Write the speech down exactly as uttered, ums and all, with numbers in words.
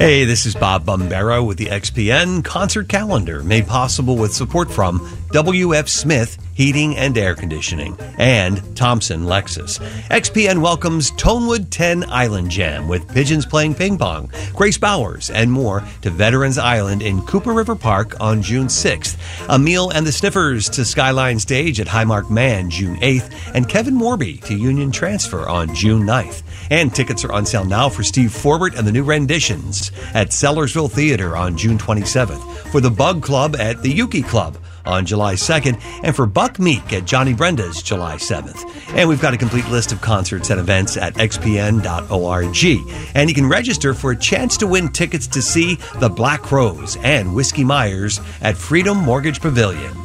Hey, this is Bob Bombero with the X P N Concert Calendar, made possible with support from W F Smith Heating and Air Conditioning and Thompson Lexus. X P N welcomes Tonewood ten Island Jam with Pigeons Playing Ping Pong, Grace Bowers, and more to Veterans Island in Cooper River Park on June sixth. Emil and the Sniffers to Skyline Stage at Highmark Man June eighth, and Kevin Morby to Union Transfer on June ninth. And tickets are on sale now for Steve Forbert and the New Renditions at Sellersville Theater on June twenty-seventh, for the Bug Club at the Yuki Club on July second, and for Buck Meek at Johnny Brenda's July seventh. And we've got a complete list of concerts and events at x p n dot org. And you can register for a chance to win tickets to see the Black Crowes and Whiskey Myers at Freedom Mortgage Pavilion.